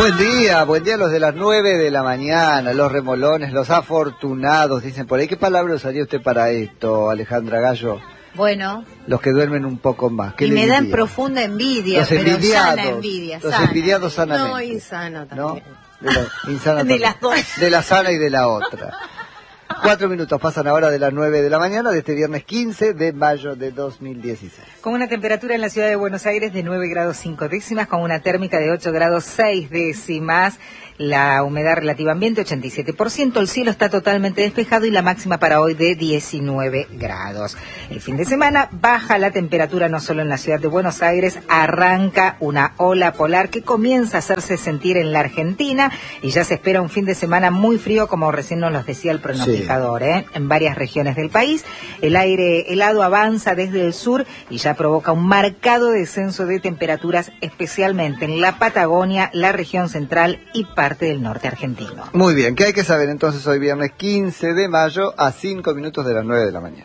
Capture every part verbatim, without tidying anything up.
Buen día, buen día a los de las nueve de la mañana, los remolones, los afortunados, dicen por ahí. ¿Qué palabra usaría usted para esto, Alejandra Gallo? Bueno. Los que duermen un poco más. ¿Qué y le me diría? dan profunda envidia, los pero envidiados, sana envidia. Los sana. envidiados sanamente. No, insano también. ¿No? De, la, insana de las dos. De la sana y de la otra. Cuatro minutos pasan ahora de las nueve de la mañana de este viernes quince de mayo de dos mil dieciséis. Con una temperatura en la ciudad de Buenos Aires de nueve grados cinco décimas, con una térmica de ocho grados seis décimas, la humedad relativa ambiente ochenta y siete por ciento, el cielo está totalmente despejado y la máxima para hoy de diecinueve grados. El fin de semana baja la temperatura no solo en la ciudad de Buenos Aires, arranca una ola polar que comienza a hacerse sentir en la Argentina y ya se espera un fin de semana muy frío, como recién nos lo decía el pronosticador, sí. ¿eh? En varias regiones del país. El aire helado avanza desde el sur y ya provoca un marcado descenso de temperaturas, especialmente en la Patagonia, la región central y parte del norte argentino. Muy bien, ¿qué hay que saber entonces hoy viernes quince de mayo a cinco minutos de las nueve de la mañana?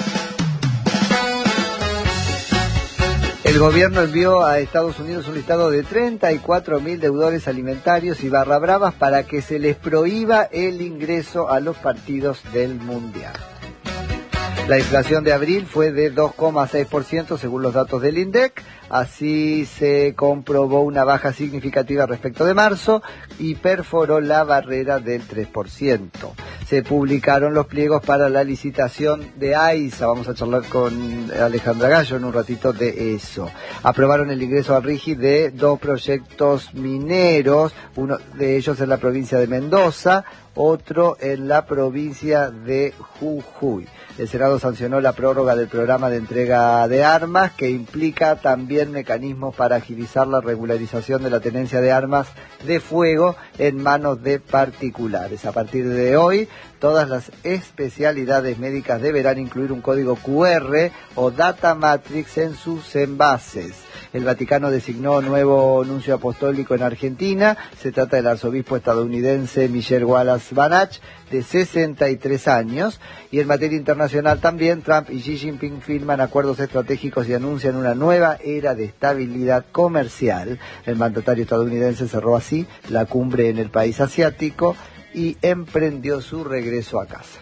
El gobierno envió a Estados Unidos un listado de treinta y cuatro mil deudores alimentarios y barra bravas para que se les prohíba el ingreso a los partidos del Mundial. La inflación de abril fue de dos coma seis por ciento según los datos del INDEC, así se comprobó una baja significativa respecto de marzo y perforó la barrera del tres por ciento. Se publicaron los pliegos para la licitación de AISA, vamos a charlar con Alejandra Gallo en un ratito de eso. Aprobaron el ingreso al RIGI de dos proyectos mineros, uno de ellos en la provincia de Mendoza, otro en la provincia de Jujuy. El Senado sancionó la prórroga del programa de entrega de armas, que implica también mecanismos para agilizar la regularización de la tenencia de armas de fuego en manos de particulares. A partir de hoy, todas las especialidades médicas deberán incluir un código cu erre o data matrix en sus envases. El Vaticano designó nuevo nuncio apostólico en Argentina. Se trata del arzobispo estadounidense Michel Wallace Banach, de sesenta y tres años. Y en materia internacional también, Trump y Xi Jinping firman acuerdos estratégicos y anuncian una nueva era de estabilidad comercial. El mandatario estadounidense cerró así la cumbre en el país asiático y emprendió su regreso a casa.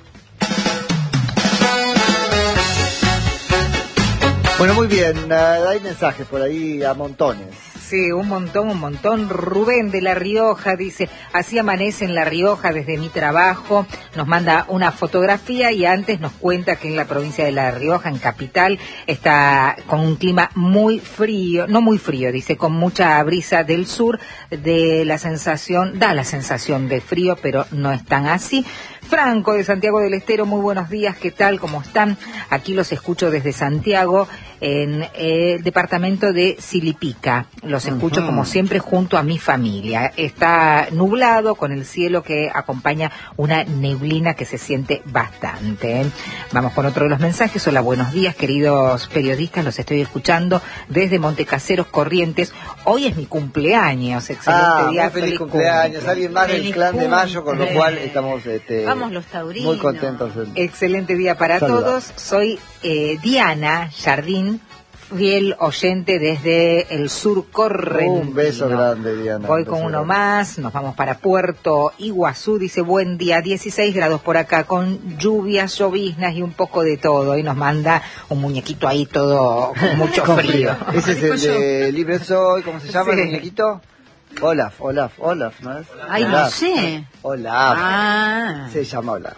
Bueno, muy bien, uh, hay mensajes por ahí a montones. Sí, un montón, un montón. Rubén de La Rioja dice, así amanece en La Rioja desde mi trabajo. Nos manda una fotografía y antes nos cuenta que en la provincia de La Rioja, en Capital, está con un clima muy frío, no muy frío, dice, con mucha brisa del sur, de la sensación, da la sensación de frío, pero no es tan así. Franco de Santiago del Estero, muy buenos días, ¿qué tal? ¿Cómo están? Aquí los escucho desde Santiago, en el eh, departamento de Silipica. Los escucho, uh-huh, como siempre junto a mi familia. Está nublado con el cielo que acompaña una neblina que se siente bastante. Vamos con otro de los mensajes. Hola, buenos días, queridos periodistas, los estoy escuchando desde Montecaseros, Corrientes. Hoy es mi cumpleaños, excelente ah, día. Muy feliz, feliz cumpleaños, cumple. Alguien más feliz del clan cumple. De Mayo, con lo cual estamos este, Vamos los taurinos. Muy contentos. Excelente día para Saludar. Todos. Soy eh, Diana Jardín, fiel oyente desde el sur correntino. Un beso grande, Diana. Voy con uno grande. Más, nos vamos para Puerto Iguazú, dice, buen día, dieciséis grados por acá, con lluvias, lloviznas y un poco de todo, y nos manda un muñequito ahí todo con mucho frío. Ese es el de Libre Soy, ¿cómo se llama sí. el muñequito? Olaf, Olaf, Olaf, ¿no es? Ay, Olaf. no sé. Olaf. Ah. Se llama Olaf.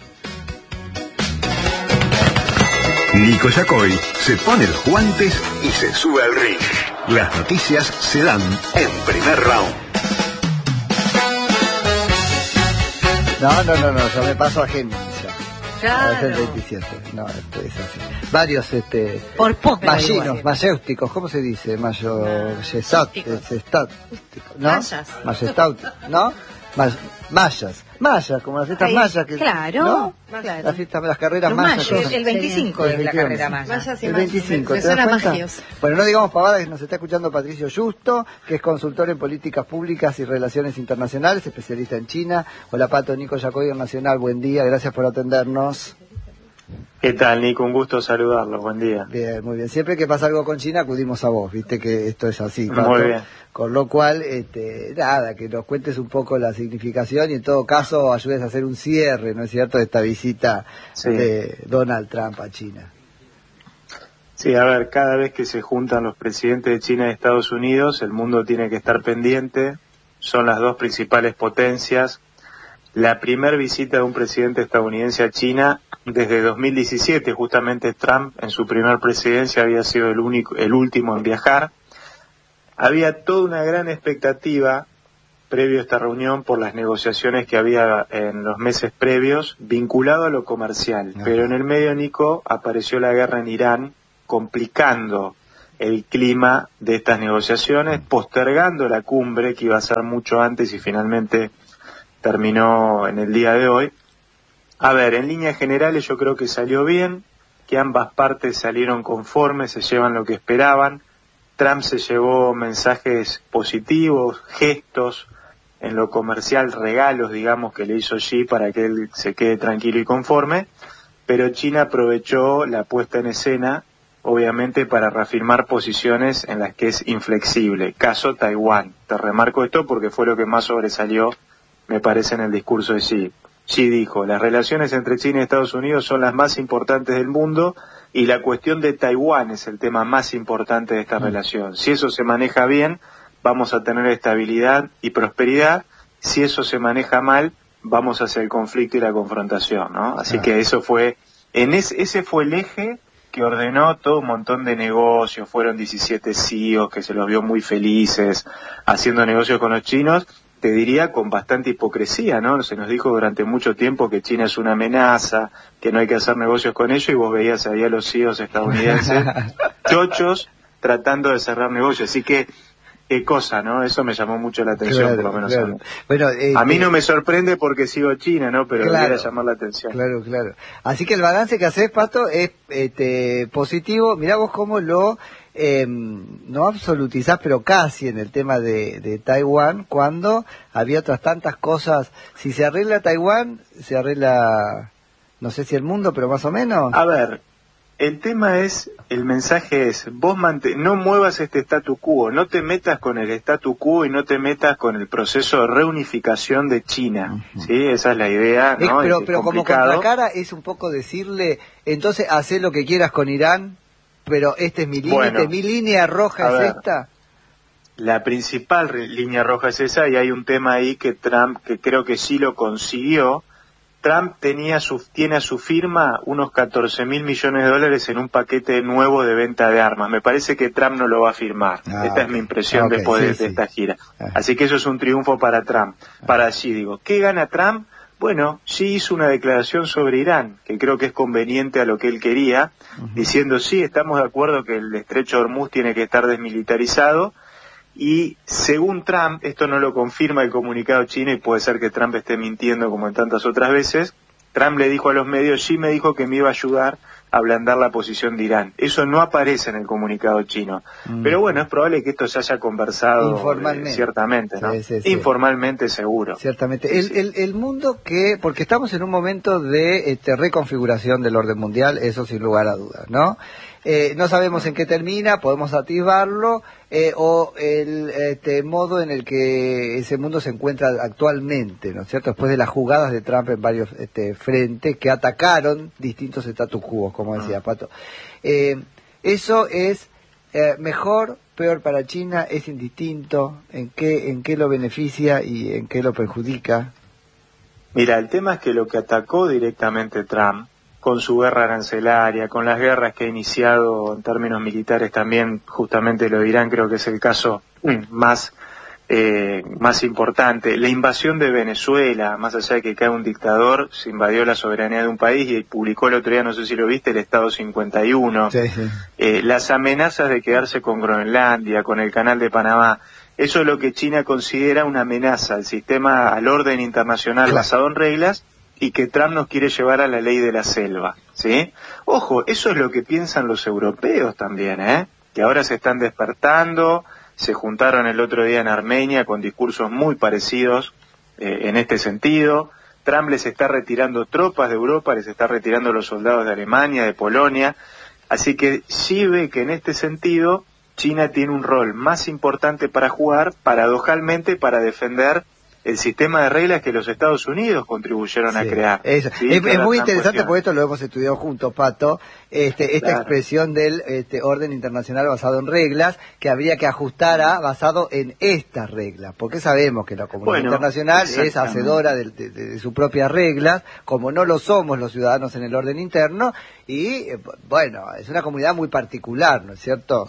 Nico Yacoy se pone los guantes y se sube al ring. Las noticias se dan en primer round. No, no, no, no, yo me paso a Géminis ya. Claro. Es el veintisiete. No, este es así. Varios, este... Por poco. Mallinos, mayéuticos, ¿cómo se dice? Mayo... Majestat, ¿no? Mayas. Majestat, ¿no? Mayas. Mayas, como las fiestas Ay, mayas. Que, claro, ¿no? claro. Las fiestas, las carreras Los mayas. mayos, El veinticinco es la carrera maya. Mayas y el mayos. veinticinco, Me ¿te das suena cuenta? magios. Bueno, no digamos pavadas, que nos está escuchando Patricio Justo, que es consultor en políticas públicas y relaciones internacionales, especialista en China. Hola, Pato, Nico Yacoy, Nacional, buen día, gracias por atendernos. ¿Qué tal, Nico? Un gusto saludarlo. Buen día. Bien, muy bien. Siempre que pasa algo con China acudimos a vos, viste que esto es así. Pato. Muy bien. Con lo cual, este, nada, que nos cuentes un poco la significación y en todo caso ayudes a hacer un cierre, ¿no es cierto?, de esta visita sí. de Donald Trump a China. Sí, a ver, cada vez que se juntan los presidentes de China y Estados Unidos, el mundo tiene que estar pendiente. Son las dos principales potencias. La primera visita de un presidente estadounidense a China desde dos mil diecisiete, justamente Trump en su primer presidencia había sido el único, el último en viajar. Había toda una gran expectativa previo a esta reunión por las negociaciones que había en los meses previos vinculado a lo comercial. No. Pero en el medio, Nico, apareció la guerra en Irán, complicando el clima de estas negociaciones, postergando la cumbre que iba a ser mucho antes y finalmente terminó en el día de hoy. A ver, en líneas generales yo creo que salió bien, que ambas partes salieron conformes, se llevan lo que esperaban. Trump se llevó mensajes positivos, gestos, en lo comercial regalos, digamos, que le hizo Xi para que él se quede tranquilo y conforme, pero China aprovechó la puesta en escena, obviamente, para reafirmar posiciones en las que es inflexible. Caso Taiwán. Te remarco esto porque fue lo que más sobresalió, me parece, en el discurso de Xi. Xi dijo, las relaciones entre China y Estados Unidos son las más importantes del mundo y la cuestión de Taiwán es el tema más importante de esta mm. relación. Si eso se maneja bien, vamos a tener estabilidad y prosperidad. Si eso se maneja mal, vamos hacia el conflicto y la confrontación, ¿no? Así ah. que eso fue, en ese, ese fue el eje que ordenó todo un montón de negocios. Fueron diecisiete C E Os que se los vio muy felices haciendo negocios con los chinos. Te diría con bastante hipocresía, ¿no? Se nos dijo durante mucho tiempo que China es una amenaza, que no hay que hacer negocios con ellos, y vos veías ahí a los C E Os estadounidenses chochos tratando de cerrar negocios. Así que, qué cosa, ¿no? Eso me llamó mucho la atención, claro, por lo menos claro. a mí. Bueno, eh, a mí no me sorprende porque sigo China, ¿no? Pero claro, debería llamar la atención. Claro, claro. Así que el balance que haces, Pato, es este, positivo. Mirá vos cómo lo... Eh, no absolutizás, pero casi en el tema de, de Taiwán, cuando había otras tantas cosas. Si se arregla Taiwán, se arregla, no sé si el mundo, pero más o menos. A ver, el tema es, el mensaje es, vos mante no muevas este statu quo, no te metas con el statu quo y no te metas con el proceso de reunificación de China, uh-huh. ¿sí? Esa es la idea, ¿no? Es, pero es pero como contracara es un poco decirle, entonces hacé lo que quieras con Irán, pero esta es mi límite, bueno, mi línea roja es ver, esta. La principal línea roja es esa, y hay un tema ahí que Trump, que creo que sí lo consiguió. Trump tenía su, tiene a su firma unos catorce mil millones de dólares en un paquete nuevo de venta de armas. Me parece que Trump no lo va a firmar. Ah, esta okay. es mi impresión okay, después sí, de, sí. de esta gira. Ah. Así que eso es un triunfo para Trump. Ah. Para Xi, digo, ¿qué gana Trump? Bueno, Xi hizo una declaración sobre Irán, que creo que es conveniente a lo que él quería, uh-huh. diciendo, sí, estamos de acuerdo que el estrecho de Hormuz tiene que estar desmilitarizado, y según Trump, esto no lo confirma el comunicado chino, y puede ser que Trump esté mintiendo como en tantas otras veces, Trump le dijo a los medios, Xi me dijo que me iba a ayudar a ablandar la posición de Irán. Eso no aparece en el comunicado chino. Mm. Pero bueno, es probable que esto se haya conversado informalmente, eh, ciertamente, ¿no? Sí, sí, sí. Informalmente, seguro. Ciertamente. El, el, el mundo que, porque estamos en un momento de este, reconfiguración del orden mundial, eso sin lugar a dudas, ¿no? Eh, no sabemos en qué termina, podemos atisbarlo, eh, o el este, modo en el que ese mundo se encuentra actualmente, ¿no es cierto? Después de las jugadas de Trump en varios este, frentes que atacaron distintos status quo, como decía Pato. Eh, eso es eh, mejor, peor para China, es indistinto, ¿en qué, en qué lo beneficia y en qué lo perjudica? Mira, el tema es que lo que atacó directamente Trump, con su guerra arancelaria, con las guerras que ha iniciado en términos militares también, justamente lo de Irán creo que es el caso más eh, más importante, la invasión de Venezuela, más allá de que cae un dictador, se invadió la soberanía de un país y publicó el otro día, no sé si lo viste, el Estado cincuenta y uno, sí, sí. Eh, las amenazas de quedarse con Groenlandia, con el Canal de Panamá, eso es lo que China considera una amenaza al sistema, al orden internacional claro. basado en reglas, y que Trump nos quiere llevar a la ley de la selva, ¿sí? Ojo, eso es lo que piensan los europeos también, ¿eh? Que ahora se están despertando, se juntaron el otro día en Armenia con discursos muy parecidos eh, en este sentido. Trump les está retirando tropas de Europa, les está retirando los soldados de Alemania, de Polonia, así que sí ve que en este sentido China tiene un rol más importante para jugar, paradojalmente para defender el sistema de reglas que los Estados Unidos contribuyeron sí, a crear. Es, ¿sí? es, es muy interesante cuestión. porque esto lo hemos estudiado juntos, Pato, este, esta claro. expresión del este, orden internacional basado en reglas, que habría que ajustar a basado en estas reglas, porque sabemos que la comunidad bueno, internacional es hacedora de, de, de, de sus propias reglas, como no lo somos los ciudadanos en el orden interno, y eh, bueno, es una comunidad muy particular, ¿no es cierto?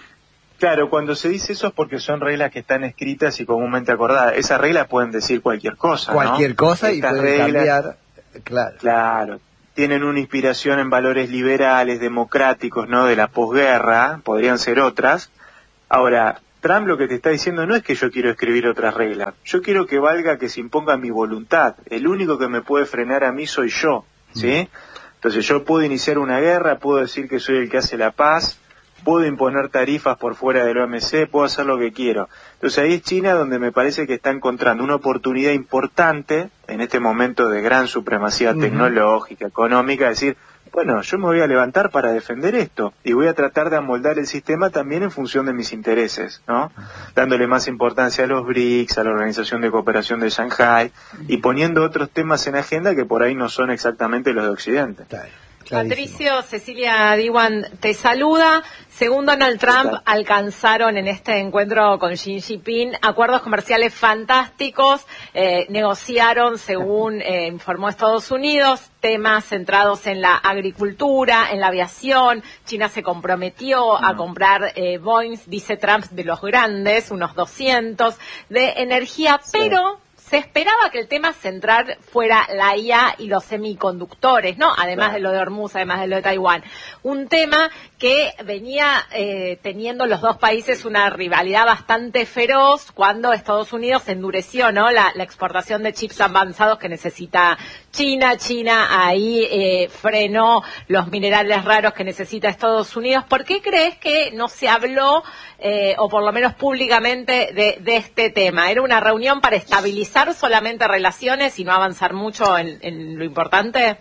Claro, cuando se dice eso es porque son reglas que están escritas y comúnmente acordadas. Esas reglas pueden decir cualquier cosa, Cualquier ¿no? cosa y Estas pueden reglas, cambiar, claro. Claro, tienen una inspiración en valores liberales, democráticos, ¿no? De la posguerra, podrían ser otras. Ahora, Trump lo que te está diciendo no es que yo quiero escribir otras reglas. Yo quiero que valga que se imponga mi voluntad. El único que me puede frenar a mí soy yo, ¿sí? Mm. Entonces yo puedo iniciar una guerra, puedo decir que soy el que hace la paz, puedo imponer tarifas por fuera del O M C, puedo hacer lo que quiero. Entonces ahí es China donde me parece que está encontrando una oportunidad importante en este momento de gran supremacía uh-huh. tecnológica, económica, decir, bueno, yo me voy a levantar para defender esto y voy a tratar de amoldar el sistema también en función de mis intereses, ¿no? Dándole más importancia a los B R I C S, a la Organización de Cooperación de Shanghái y poniendo otros temas en agenda que por ahí no son exactamente los de Occidente. Claro. Patricio, Cecilia Diwan te saluda. Según Donald Trump, alcanzaron en este encuentro con Xi Jinping acuerdos comerciales fantásticos, eh, negociaron, según eh, informó Estados Unidos, temas centrados en la agricultura, en la aviación. China se comprometió a comprar eh, Boeing, dice Trump, de los grandes, unos doscientos, de energía, pero se esperaba que el tema central fuera la I A y los semiconductores, ¿no? Además de lo de Hormuz, además de lo de Taiwán. Un tema que venía eh, teniendo los dos países una rivalidad bastante feroz cuando Estados Unidos endureció, ¿no? La, la exportación de chips avanzados que necesita China. China ahí eh, frenó los minerales raros que necesita Estados Unidos. ¿Por qué crees que no se habló, eh, o por lo menos públicamente, de, de este tema? ¿Era una reunión para estabilizar solamente relaciones y no avanzar mucho en, en lo importante?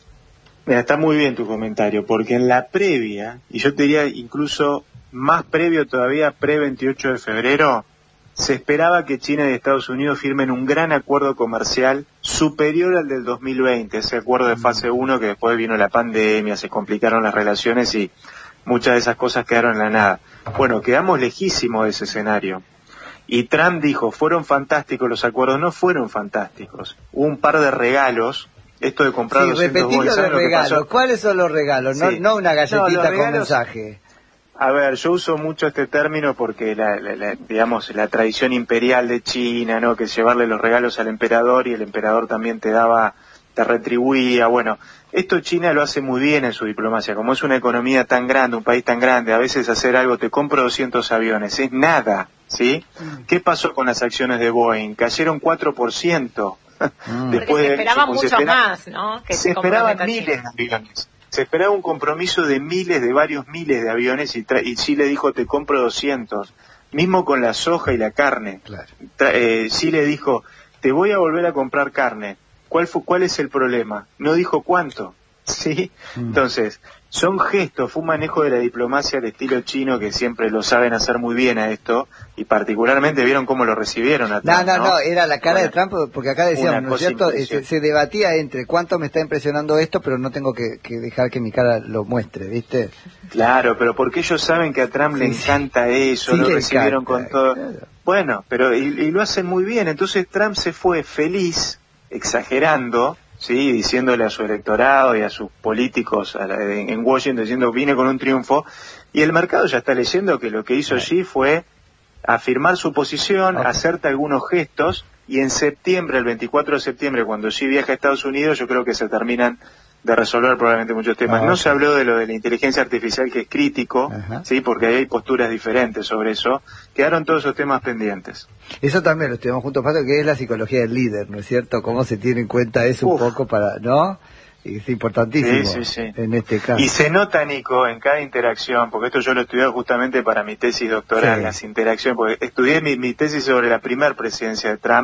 Mira, está muy bien tu comentario, porque en la previa, y yo te diría incluso más previo todavía, pre veintiocho de febrero, se esperaba que China y Estados Unidos firmen un gran acuerdo comercial superior al del dos mil veinte, ese acuerdo de fase uno que después vino la pandemia, se complicaron las relaciones y muchas de esas cosas quedaron en la nada. Bueno, quedamos lejísimos de ese escenario. Y Trump dijo, fueron fantásticos los acuerdos. No fueron fantásticos. Hubo un par de regalos. Esto de comprar sí, doscientos repetilo Boeing, de regalos. ¿Cuáles son los regalos? Sí. No, no una galletita no, regalos, con mensaje. A ver, yo uso mucho este término porque la, la, la, digamos, la tradición imperial de China, ¿no? Que es llevarle los regalos al emperador y el emperador también te daba, te retribuía. Bueno, esto China lo hace muy bien en su diplomacia. Como es una economía tan grande, un país tan grande, a veces hacer algo, te compro doscientos aviones, es nada, ¿sí? Mm. ¿Qué pasó con las acciones de Boeing? Cayeron cuatro por ciento. Mm. Después se esperaban muchos espera, más, ¿no? Que se, se esperaban miles de aviones. Se esperaba un compromiso de miles, de varios miles de aviones y, y Chile dijo, te compro doscientos. Mismo con la soja y la carne. Claro. Eh, Chile dijo, te voy a volver a comprar carne. ¿Cuál fue, cuál es el problema? No dijo cuánto, ¿sí? Mm. Entonces, son gestos, fue un manejo de la diplomacia al estilo chino que siempre lo saben hacer muy bien a esto, y particularmente vieron cómo lo recibieron a Trump, No, no, no, no era la cara una, de Trump, porque acá decíamos, ¿no es cierto? Se, se debatía entre cuánto me está impresionando esto, pero no tengo que, que dejar que mi cara lo muestre, ¿viste? Claro, pero porque ellos saben que a Trump sí, le encanta eso, sí, lo recibieron encanta, con todo. Claro. Bueno, pero y, y lo hacen muy bien, entonces Trump se fue feliz, exagerando, sí, diciéndole a su electorado y a sus políticos a la, en, en Washington, diciendo vine con un triunfo, y el mercado ya está leyendo que lo que hizo Xi fue afirmar su posición, okay. hacerte algunos gestos, y en septiembre, el veinticuatro de septiembre, cuando Xi viaja a Estados Unidos, yo creo que se terminan de resolver probablemente muchos temas. Ah, no okay. se habló de lo de la inteligencia artificial, que es crítico, Ajá. sí, porque ahí hay posturas diferentes sobre eso. Quedaron todos esos temas pendientes. Eso también lo estuvimos juntos, Pato, que es la psicología del líder, ¿no es cierto? Cómo se tiene en cuenta eso Uf. un poco para, ¿no? Es importantísimo sí, sí, sí. en este caso. Y se nota, Nico, en cada interacción, porque esto yo lo he estudiado justamente para mi tesis doctoral, sí. las interacciones, porque estudié mi, mi tesis sobre la primera presidencia de Trump,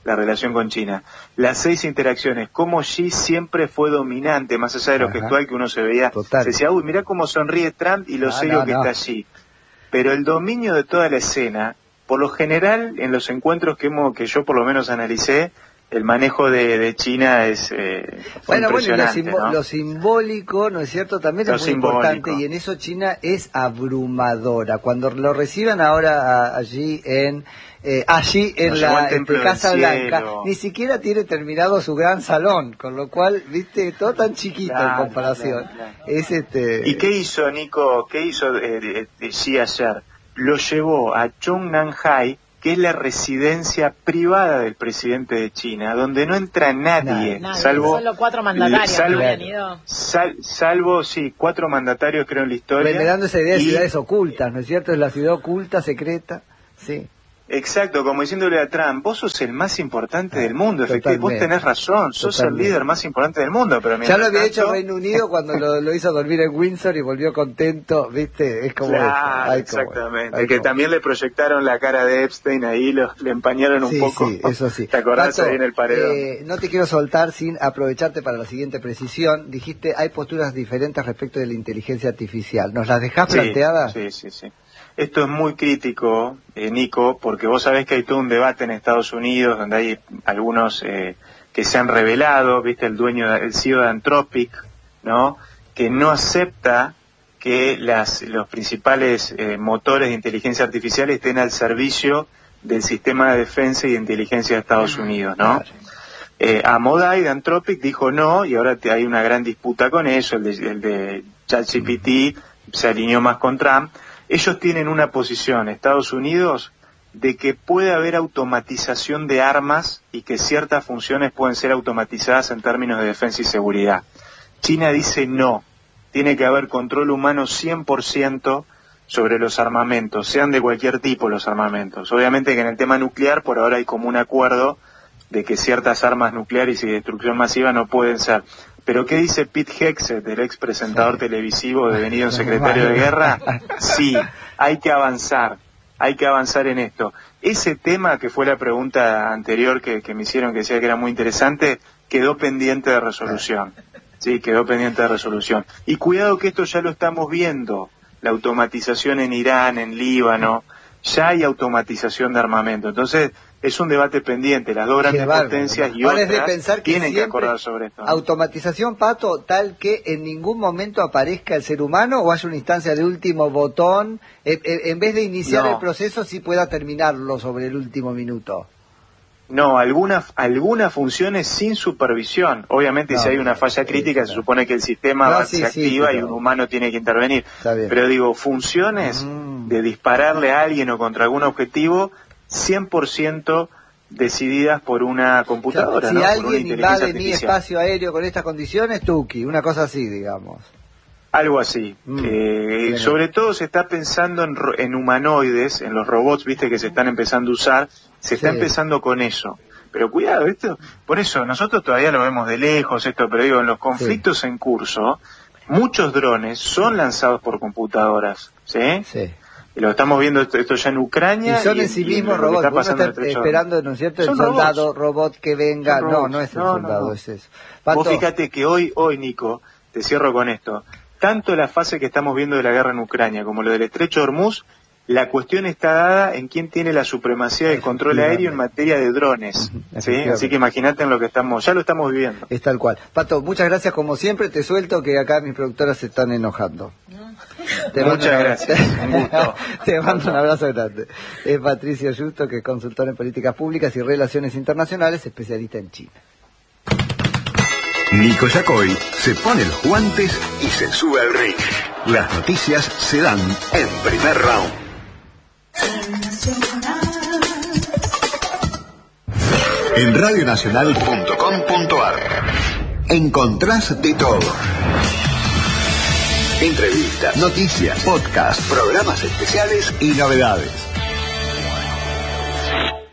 la relación con China. Las seis interacciones, cómo Xi siempre fue dominante, más allá de lo Ajá. gestual que uno se veía. Total. Se decía, uy, mirá cómo sonríe Trump y lo No, serio no, que no. está allí. Pero el dominio de toda la escena, por lo general, en los encuentros que hemos, que yo por lo menos analicé, el manejo de, de China es eh, Bueno, bueno, y lo, impresionante, simbo- ¿no? lo simbólico, ¿no es cierto? También Lo es muy simbólico. importante, y en eso China es abrumadora. Cuando lo reciban ahora a- allí en eh, allí en Nos llevó la al Templo este, Casa del Blanca, Cielo. ni siquiera tiene terminado su gran salón, con lo cual, viste, todo tan chiquito Claro, en comparación. claro, claro. Es este. ¿Y qué hizo, Nico? ¿Qué hizo eh, eh, Xi ayer? Lo llevó a Zhongnanhai, que es la residencia privada del presidente de China, donde no entra nadie, Nadie, salvo solo cuatro mandatarios salvo, que habían ido. sal- salvo, sí, cuatro mandatarios creo en la historia. Me dando esa idea de Y- ciudades ocultas, ¿no es cierto? Es la ciudad oculta, secreta. Sí. Exacto, como diciéndole a Trump, vos sos el más importante del mundo, efectivamente, vos Totalmente. tenés razón, sos Totalmente. el líder más importante del mundo, pero Ya mientras lo había tanto- hecho Reino Unido cuando lo, lo hizo dormir en Windsor y volvió contento, ¿viste? Es como Claro, eso. Ay, como- exactamente, ay, que como- también le proyectaron la cara de Epstein ahí, lo, le empañaron un Sí, poco. sí, eso sí. ¿Te acordás Pato, ahí en el paredón? eh, no te quiero soltar sin aprovecharte para la siguiente precisión. Dijiste, hay posturas diferentes respecto de la inteligencia artificial. ¿Nos las dejás Sí, planteadas? Sí, sí, sí. Esto es muy crítico, eh, Nico, porque vos sabés que hay todo un debate en Estados Unidos donde hay algunos eh, que se han revelado, viste, el dueño, el C E O de Anthropic, ¿no? Que no acepta que las, los principales eh, motores de inteligencia artificial estén al servicio del sistema de defensa y de inteligencia de Estados Unidos, ¿no? Claro. Eh, Amodai de Anthropic dijo no, y ahora te, hay una gran disputa con eso, el de, el de ChatGPT se alineó más con Trump. Ellos tienen una posición, Estados Unidos, de que puede haber automatización de armas y que ciertas funciones pueden ser automatizadas en términos de defensa y seguridad. China dice no, tiene que haber control humano cien por ciento sobre los armamentos, sean de cualquier tipo los armamentos. Obviamente que en el tema nuclear por ahora hay como un acuerdo de que ciertas armas nucleares y de destrucción masiva no pueden ser. Pero ¿qué dice Pete Hegseth, el ex presentador Sí. televisivo devenido en secretario de guerra? Sí, hay que avanzar, hay que avanzar en esto. Ese tema, que fue la pregunta anterior que, que me hicieron, que decía que era muy interesante, quedó pendiente de resolución. Sí, quedó pendiente de resolución. Y cuidado que esto ya lo estamos viendo, la automatización en Irán, en Líbano, ya hay automatización de armamento. Entonces, es un debate pendiente, las dos grandes Qué bárbaro, potencias ¿no? y Ahora otras es de pensar que tienen que siempre acordar sobre esto, ¿no? Automatización, Pato, tal que en ningún momento aparezca el ser humano o haya una instancia de último botón, en, en- en vez de iniciar No. el proceso, sí pueda terminarlo sobre el último minuto. No, algunas algunas funciones sin supervisión. Obviamente, No, si hay una claro, falla sí, crítica, claro. se supone que el sistema No, va- sí, se sí, activa pero- y un humano tiene que intervenir. Está bien. Pero digo, funciones Mm. de dispararle a alguien o contra algún objetivo, cien por ciento decididas por una computadora, si ¿no? Por una alguien inteligencia invade mi artificial. espacio aéreo con estas condiciones, Tuki, una cosa así, digamos. Algo así. Mm, Eh, bien. sobre todo se está pensando en, ro- en humanoides, en los robots, viste, que se están empezando a usar. Se está Sí. empezando con eso. Pero cuidado, esto, por eso nosotros todavía lo vemos de lejos esto, pero digo, en los conflictos en curso, muchos drones son lanzados por computadoras, ¿sí? Sí. Y lo estamos viendo esto, esto ya en Ucrania. Y son y en sí y mismos lo que robots. está Uno pasando en está el estrecho de esperando, ¿no es cierto? El Son soldado robots. robot que venga. Son No, robots. no es el No, no, soldado, no. es eso. Pato, Vos fíjate que hoy, hoy, Nico, te cierro con esto, tanto la fase que estamos viendo de la guerra en Ucrania como lo del estrecho de Hormuz, la cuestión está dada en quién tiene la supremacía del control aéreo en materia de drones. Ujú, ¿sí? efectivamente. Así que imagínate en lo que estamos, ya lo estamos viviendo. es tal cual. Pato, muchas gracias como siempre. Te suelto que acá mis productoras se están enojando. Te mando Muchas un gracias, un gusto. Te mando un abrazo grande. Es Patricio Justo, que es consultor en políticas públicas y relaciones internacionales, especialista en China. Nico Yacoy se pone los guantes y se sube al ring. Las noticias se dan en primer round. En radionacional punto com punto ar encontrás de todo. Entrevistas, noticias, podcast, programas especiales y novedades.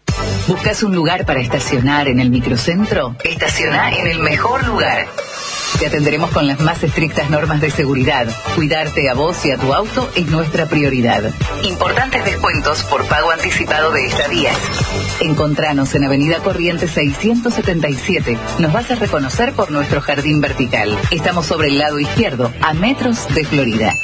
¿Buscas un lugar para estacionar en el microcentro? Estaciona en el mejor lugar. Te atenderemos con las más estrictas normas de seguridad. Cuidarte a vos y a tu auto es nuestra prioridad. Importantes descuentos por pago anticipado de estadías. Encontranos en Avenida Corrientes seiscientos setenta y siete. Nos vas a reconocer por nuestro jardín vertical. Estamos sobre el lado izquierdo, a metros de Florida.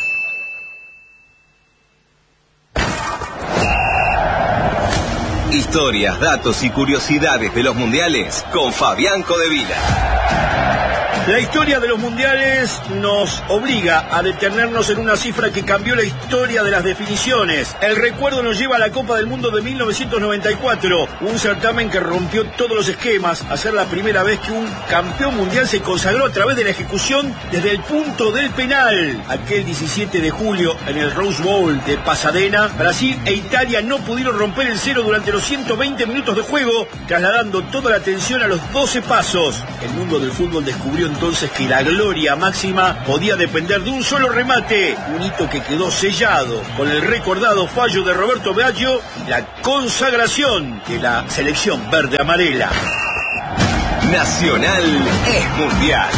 Historias, datos y curiosidades de los mundiales con Fabián Codevila. La historia de los mundiales nos obliga a detenernos en una cifra que cambió la historia de las definiciones. El recuerdo nos lleva a la Copa del Mundo de mil novecientos noventa y cuatro, un certamen que rompió todos los esquemas, a ser la primera vez que un campeón mundial se consagró a través de la ejecución desde el punto del penal. Aquel diecisiete de julio, en el Rose Bowl de Pasadena, Brasil e Italia no pudieron romper el cero durante los ciento veinte minutos de juego, trasladando toda la atención a los doce pasos. El mundo del fútbol descubrió entonces que la gloria máxima podía depender de un solo remate, un hito que quedó sellado con el recordado fallo de Roberto Baggio y la consagración de la selección verde-amarela. Nacional es mundial.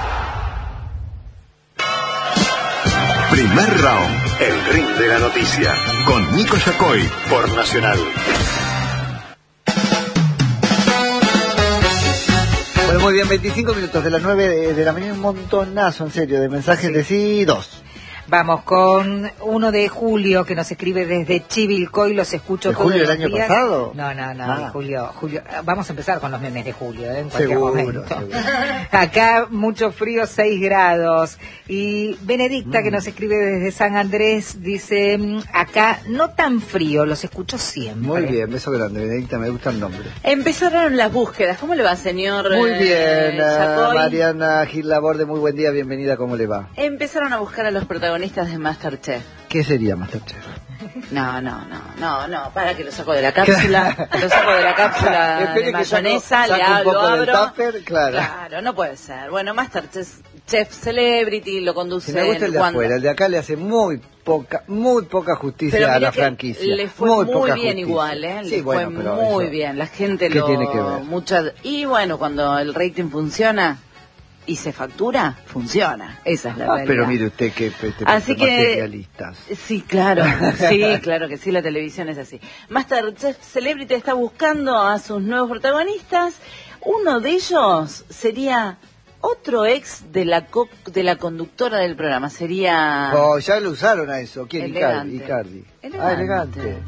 Primer round, el ring de la noticia, con Nico Yacoy por Nacional. Bueno, muy bien, veinticinco minutos de las nueve de, de la mañana, un montonazo, en serio, de mensajes, de sí, dos. Vamos con uno de Julio, que nos escribe desde Chivilcoy, los escucho ¿De todos julio los del año días. pasado? No, no, no, Ah. de Julio, Julio. Vamos a empezar con los memes de Julio, ¿eh? En cualquier Seguro, momento. seguro. Acá mucho frío, seis grados. Y Benedicta, mm. que nos escribe desde San Andrés, dice, acá no tan frío, los escucho siempre. Muy bien, beso grande, Benedicta, me gusta el nombre. Empezaron las búsquedas. ¿Cómo le va, señor? Muy bien, eh, uh, Mariana Gil Laborde, muy buen día, bienvenida, ¿cómo le va? Empezaron a buscar a los protagonistas de Masterchef. ¿Qué sería Masterchef? No, no, no, no, no, para que lo saco de la cápsula, lo saco de la cápsula Espere de que mayonesa, saco- le saco un hablo, poco del abro. tupper, claro. Claro, no puede ser. Bueno, Masterchef Chef Celebrity lo conduce. Si me gusta el de Wanda. afuera, el de acá le hace muy poca, muy poca justicia Pero a mira la que franquicia. le fue muy, poca bien justicia. igual, ¿eh? Le Sí, fue bueno, pero muy eso, bien. La gente ¿qué lo... tiene que ver? Mucha... Y bueno, cuando el rating funciona y se factura, funciona. Esa es la Ah, realidad. pero mire usted que este, Así que materialistas. sí, claro, sí, claro que sí, la televisión es así. Masterchef Celebrity está buscando a sus nuevos protagonistas. Uno de ellos sería otro ex de la co de la conductora del programa. Sería Oh, ya lo usaron a eso. ¿Quién? Elegante. Icardi. Icardi. Elegante. Ah, elegante.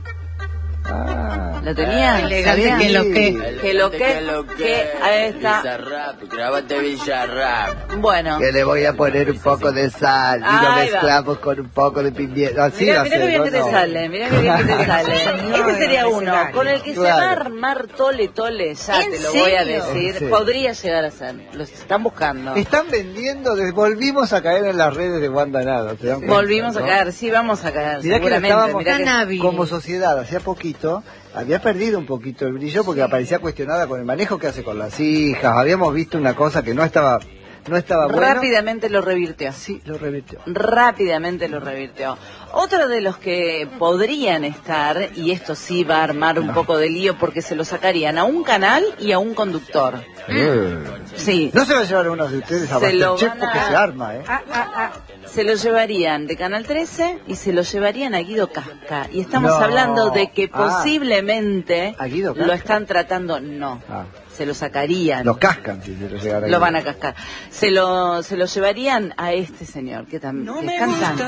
Ah. ¿Lo tenía? Elegante, ¿Sabía? que lo que. Que lo que, que, ahí está. Bizarrap, grabate Bizarrap. Bueno. Que le voy a poner un poco de sal y lo Ahí va. mezclamos con un poco de pimienta. Así Mirá, va a mirá ser, que bien ¿no? que te No. sale, mirá que bien que te sale. Señora, Este sería en el uno escenario. con el que se Claro. va a armar tole tole, ya ¿En te lo voy a serio? decir. ¿En serio? Podría llegar a ser. Los están buscando. Están vendiendo, de- volvimos a caer en las redes de Wanda Nada. ¿te dan cuenta, Volvimos a no? caer, sí, vamos a caer. Mirá que lo seguramente. estábamos, Mirá que- Tan hábil. como sociedad, hacía poquito, había perdido un poquito el brillo porque aparecía cuestionada con el manejo que hace con las hijas. Habíamos visto una cosa que no estaba, no estaba buena. Rápidamente lo revirtió. Sí, lo revirtió. Rápidamente lo revirtió. Otro de los que podrían estar, y esto sí va a armar un poco de lío porque se lo sacarían a un canal y a un conductor. Eh. Sí. No se va a llevar a uno de ustedes a Se lo Masterchef van a- porque se arma, ¿eh? Ah, ah, ah. Se lo llevarían de Canal trece y se lo llevarían a Guido Casca. Y estamos No. hablando de que Ah. posiblemente ¿A Guido Casca? lo están tratando, no, Ah. se lo sacarían. Lo cascan si se lo llegan a Lo van a cascar. Se lo, se lo llevarían a este señor, que también es cantante.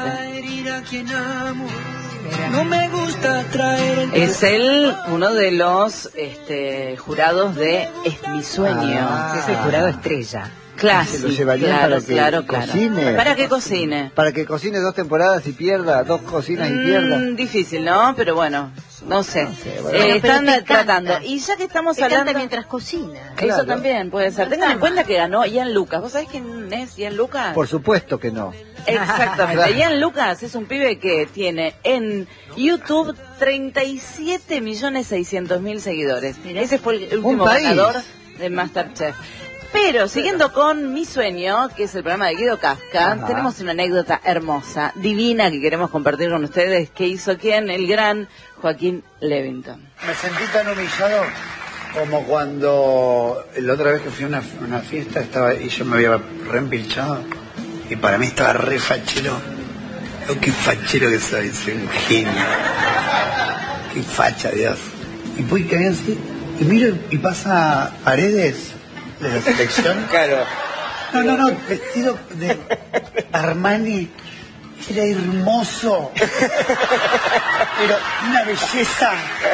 No me gusta traer el... Es él uno de los este, jurados de Es mi sueño. Ah. Es el jurado estrella. Clásico. Se lo llevarían claro, para que claro, claro. cocine. Para que cocine. Para que cocine dos temporadas y pierda, dos cocinas y pierda. Mm, difícil, ¿no? Pero bueno, no sé. sé, Eh, bueno. Pero están te canta. tratando. Y ya que estamos Te hablando... canta mientras cocina. Claro. Eso también puede ser. Tengan en cuenta que ganó Ian Lucas. ¿Vos sabés quién es Ian Lucas? Por supuesto que no. Exactamente. Claro. Ian Lucas es un pibe que tiene en YouTube treinta y siete millones seiscientos mil seguidores. Ese fue el último país. ganador de Masterchef. Pero siguiendo con Mi Sueño, que es el programa de Guido Casca, Ajá. tenemos una anécdota hermosa, divina, que queremos compartir con ustedes, que hizo quién, el gran Joaquín Levington. Me sentí tan humillado Como cuando la otra vez que fui a una, una fiesta estaba y yo me había reempilchado y para mí estaba re fachero. Oh, qué fachero que soy, soy un genio. Qué facha, Dios. Y voy cayendo así y miro y pasa Paredes de la selección. Claro. No, no, no, vestido de Armani. Era hermoso. Pero una belleza.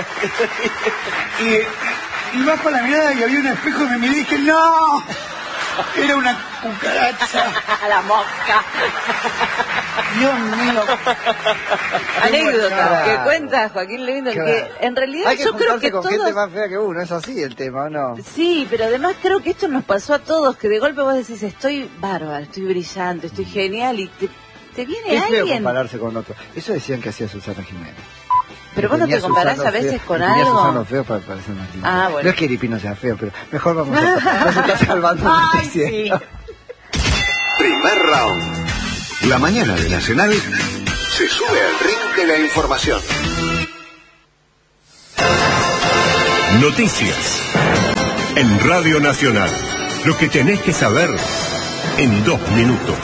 Y, y bajo la mirada y había un espejo y me miré y dije, ¡no! Era una cucaracha. La mosca. Dios mío. Anécdota que cuenta Joaquín Levington, Claro. que en realidad Hay que yo creo juntarse que con todos... gente más fea que uno, es así el tema, ¿o no? Sí, pero además creo que esto nos pasó a todos, que de golpe vos decís, estoy bárbaro, estoy brillante, estoy genial, y te, te viene Es feo alguien... compararse con otro. Eso decían que hacía Susana Jiménez. Pero vos no Tenía te comparás Susano a veces feo, con y tenía algo. Susano feo para parecer más lindo. Ah, bueno. No es que Iripino sea feo, pero mejor vamos a... no se está salvando Ay, lo que sí. sea. Primer round. La mañana de Nacional se sube al ring de la información. Noticias. En Radio Nacional. Lo que tenés que saber en dos minutos.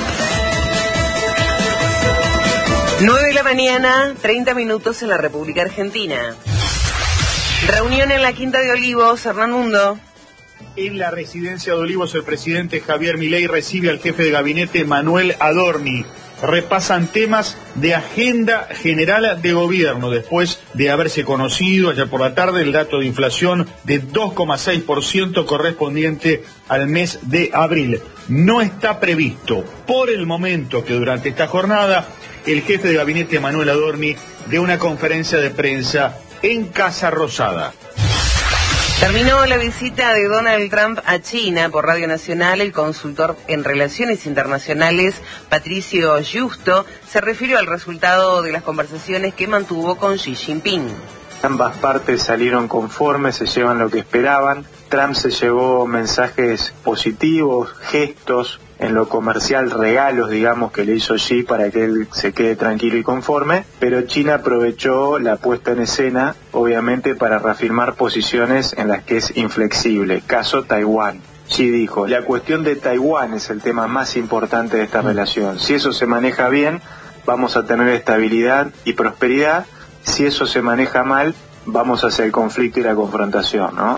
nueve de la mañana, treinta minutos en la República Argentina. Reunión en la Quinta de Olivos, Hernán Mundo. En la residencia de Olivos, el presidente Javier Milei recibe al jefe de gabinete Manuel Adorni. Repasan temas de agenda general de gobierno, después de haberse conocido ayer por la tarde el dato de inflación de dos coma seis por ciento correspondiente al mes de abril. No está previsto por el momento que durante esta jornada el jefe de gabinete Manuel Adorni dé una conferencia de prensa en Casa Rosada. Terminó la visita de Donald Trump a China. Por Radio Nacional, el consultor en Relaciones Internacionales, Patricio Justo, se refirió al resultado de las conversaciones que mantuvo con Xi Jinping. Ambas partes salieron conformes, se llevan lo que esperaban. Trump se llevó mensajes positivos, gestos, en lo comercial regalos, digamos, que le hizo Xi para que él se quede tranquilo y conforme, pero China aprovechó la puesta en escena, obviamente, para reafirmar posiciones en las que es inflexible, caso Taiwán. Xi dijo, la cuestión de Taiwán es el tema más importante de esta relación. Si eso se maneja bien, vamos a tener estabilidad y prosperidad. Si eso se maneja mal, vamos hacia el conflicto y la confrontación, ¿no?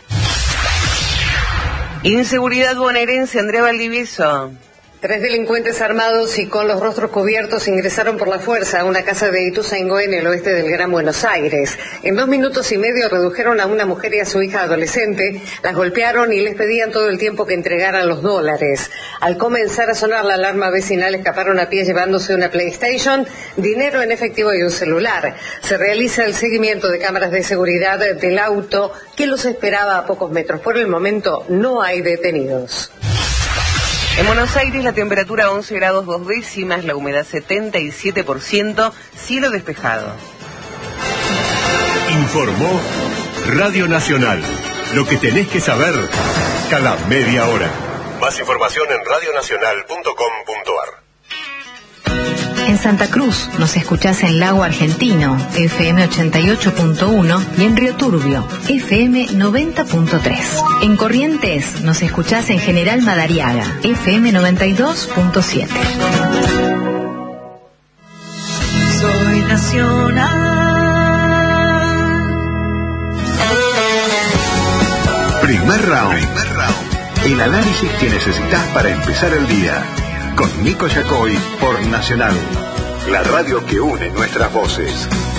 Inseguridad bonaerense, Andrea Valdivieso. Tres delincuentes armados y con los rostros cubiertos ingresaron por la fuerza a una casa de Ituzaingó en el oeste del Gran Buenos Aires. En dos minutos y medio redujeron a una mujer y a su hija adolescente, las golpearon y les pedían todo el tiempo que entregaran los dólares. Al comenzar a sonar la alarma vecinal, escaparon a pie llevándose una PlayStation, dinero en efectivo y un celular. Se realiza el seguimiento de cámaras de seguridad del auto que los esperaba a pocos metros. Por el momento no hay detenidos. En Buenos Aires la temperatura once grados dos décimas, la humedad setenta y siete por ciento, cielo despejado. Informó Radio Nacional. Lo que tenés que saber cada media hora. Más información en radio nacional punto com punto ar. En Santa Cruz nos escuchás en Lago Argentino, F M ochenta y ocho punto uno, y en Río Turbio, F M noventa punto tres. En Corrientes nos escuchás en General Madariaga, F M noventa y dos punto siete. Soy nacional. Primer round. Primer round. El análisis que necesitas para empezar el día. Con Nico Yacoy por Nacional, la radio que une nuestras voces.